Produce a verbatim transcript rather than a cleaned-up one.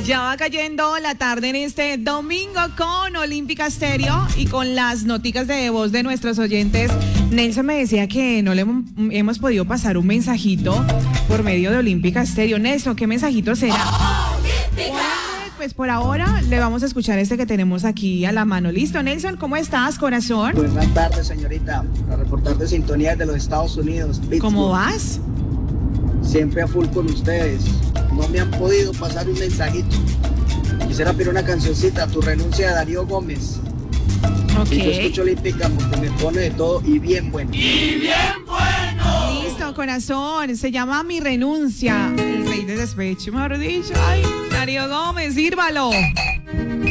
Ya va cayendo la tarde en este domingo con Olímpica Estéreo y con las noticias de voz de nuestros oyentes. Nelson me decía que no le hemos, hemos podido pasar un mensajito por medio de Olímpica Estéreo. Nelson, ¿qué mensajito será? Bueno, pues por ahora le vamos a escuchar este que tenemos aquí a la mano. Listo, Nelson, ¿cómo estás, corazón? Buenas tardes, señorita. Para reportar de sintonía desde los Estados Unidos. Pittsburgh. ¿Cómo vas? Siempre a full con ustedes. No me han podido pasar un mensajito. Quisiera pedir una cancioncita, Tu renuncia de Darío Gómez. Ok. Y yo escucho Olímpica porque me pone de todo y bien bueno. ¡Y bien bueno! Listo, corazón. Se llama Mi renuncia. El rey de despecho, mejor dicho. Ay, Darío Gómez, sírvalo.